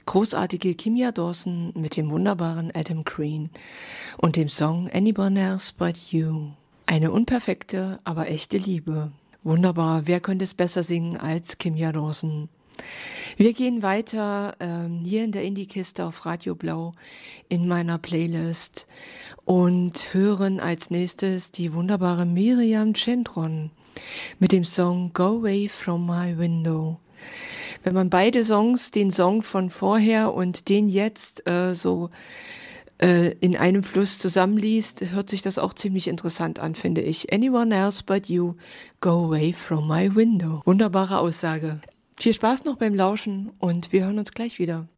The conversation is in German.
großartige Kimya Dawson mit dem wunderbaren Adam Green und dem Song Anyone Else But You. Eine unperfekte, aber echte Liebe. Wunderbar, wer könnte es besser singen als Kimya Dawson? Wir gehen weiter hier in der Indie-Kiste auf Radio Blau in meiner Playlist und hören als nächstes die wunderbare Miriam Cendron mit dem Song Go Away From My Window. Wenn man beide Songs, den Song von vorher und den jetzt in einem Fluss zusammenliest, hört sich das auch ziemlich interessant an, finde ich. Anyone else but you, go away from my window. Wunderbare Aussage. Viel Spaß noch beim Lauschen und wir hören uns gleich wieder.